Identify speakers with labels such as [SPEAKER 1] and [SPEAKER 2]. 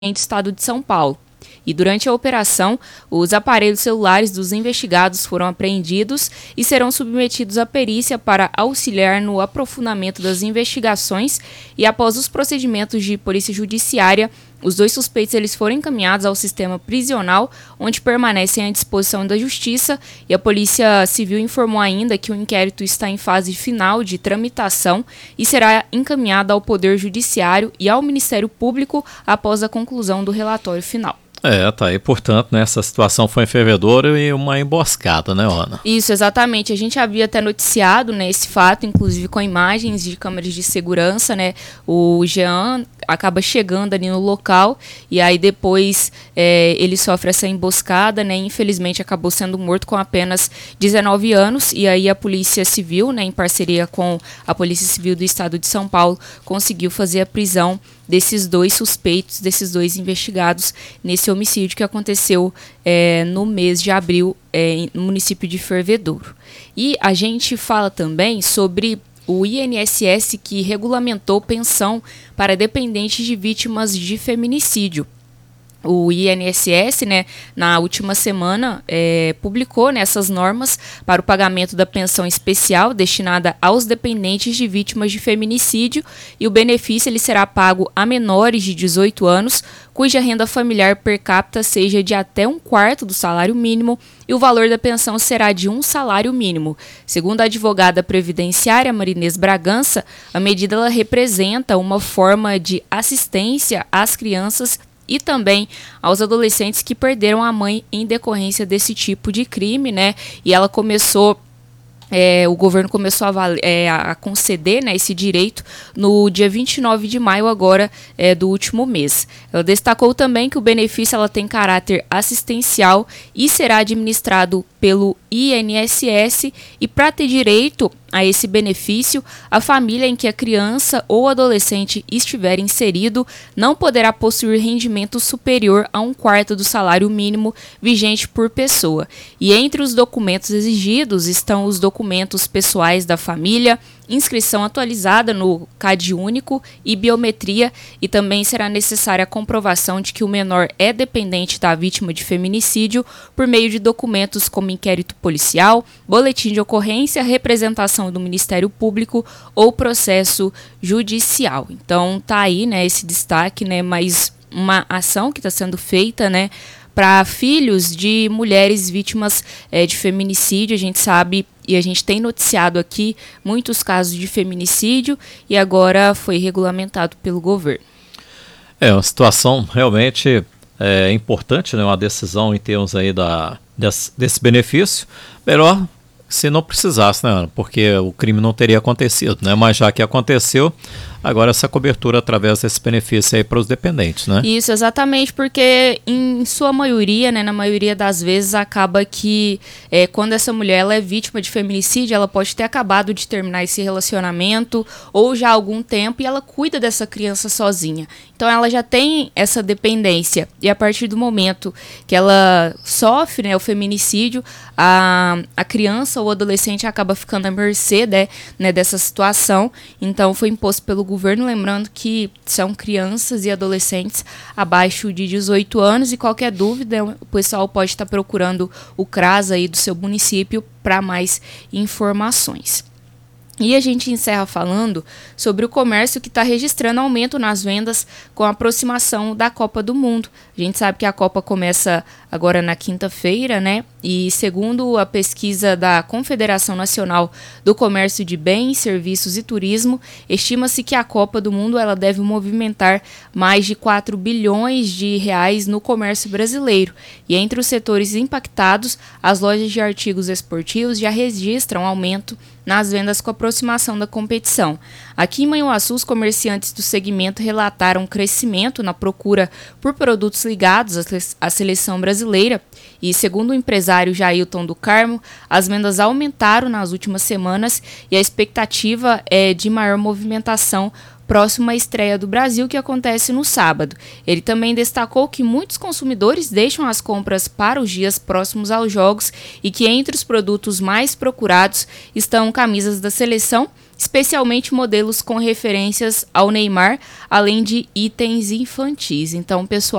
[SPEAKER 1] Estado de São Paulo. E durante a operação, os aparelhos celulares dos investigados foram apreendidos e serão submetidos à perícia para auxiliar no aprofundamento das investigações. E após os procedimentos de polícia judiciária, os dois suspeitos eles foram encaminhados ao sistema prisional, onde permanecem à disposição da Justiça. E a Polícia Civil informou ainda que o inquérito está em fase final de tramitação e será encaminhado ao Poder Judiciário e ao Ministério Público após a conclusão do relatório final.
[SPEAKER 2] Tá aí, portanto, né, essa situação foi fervedora e uma emboscada, né, Ana?
[SPEAKER 1] Isso, exatamente. A gente havia até noticiado, né, esse fato, inclusive com imagens de câmeras de segurança, né, o Jean acaba chegando ali no local e aí depois ele sofre essa emboscada, né, infelizmente acabou sendo morto com apenas 19 anos e aí a Polícia Civil, né, em parceria com a Polícia Civil do Estado de São Paulo, conseguiu fazer a prisão desses dois suspeitos, desses dois investigados nesse homicídio que aconteceu no mês de abril no município de Fervedouro. E a gente fala também sobre o INSS que regulamentou pensão para dependentes de vítimas de feminicídio. O INSS, né, na última semana, publicou essas normas para o pagamento da pensão especial destinada aos dependentes de vítimas de feminicídio e o benefício ele será pago a menores de 18 anos, cuja renda familiar per capita seja de até 1/4 do salário mínimo e o valor da pensão será de 1 salário mínimo. Segundo a advogada previdenciária Marinês Bragança, a medida ela representa uma forma de assistência às crianças e também aos adolescentes que perderam a mãe em decorrência desse tipo de crime, né? E ela começou... o governo começou a conceder, né, esse direito no dia 29 de maio agora do último mês. Ela destacou também que o benefício ela tem caráter assistencial e será administrado pelo INSS e para ter direito a esse benefício, a família em que a criança ou adolescente estiver inserido não poderá possuir rendimento superior a 1/4 do salário mínimo vigente por pessoa. E entre os documentos exigidos estão os documentos pessoais da família, inscrição atualizada no CAD único e biometria, e também será necessária a comprovação de que o menor é dependente da vítima de feminicídio por meio de documentos como inquérito policial, boletim de ocorrência, representação do Ministério Público ou processo judicial. Então tá aí, né, esse destaque, né, mais uma ação que está sendo feita, né, para filhos de mulheres vítimas de feminicídio. A gente sabe e a gente tem noticiado aqui muitos casos de feminicídio e agora foi regulamentado pelo governo.
[SPEAKER 2] Uma situação realmente importante, né? Uma decisão em termos aí desse benefício. Melhor se não precisasse, né, Ana? Porque o crime não teria acontecido, né? Mas já que aconteceu, agora essa cobertura através desse benefício aí para os dependentes, né?
[SPEAKER 1] Isso, exatamente, porque em sua maioria, né, na maioria das vezes, acaba que quando essa mulher ela é vítima de feminicídio, ela pode ter acabado de terminar esse relacionamento ou já há algum tempo e ela cuida dessa criança sozinha. Então ela já tem essa dependência e a partir do momento que ela sofre, né, o feminicídio, a criança ou adolescente acaba ficando à mercê, né, dessa situação. Então foi imposto pelo governo, lembrando que são crianças e adolescentes abaixo de 18 anos e qualquer dúvida o pessoal pode estar procurando o CRAS aí do seu município para mais informações. E a gente encerra falando sobre o comércio que está registrando aumento nas vendas com a aproximação da Copa do Mundo. A gente sabe que a Copa começa agora na quinta-feira, né? E segundo a pesquisa da Confederação Nacional do Comércio de Bens, Serviços e Turismo, estima-se que a Copa do Mundo ela deve movimentar mais de 4 bilhões de reais no comércio brasileiro. E entre os setores impactados, as lojas de artigos esportivos já registram aumento nas vendas com a aproximação da competição. Aqui em Manhuaçu, os comerciantes do segmento relataram crescimento na procura por produtos ligados à seleção brasileira e, segundo o empresário Jailton do Carmo, as vendas aumentaram nas últimas semanas e a expectativa é de maior movimentação próximo à estreia do Brasil, que acontece no sábado. Ele também destacou que muitos consumidores deixam as compras para os dias próximos aos jogos e que entre os produtos mais procurados estão camisas da seleção, especialmente modelos com referências ao Neymar, além de itens infantis. Então, pessoal,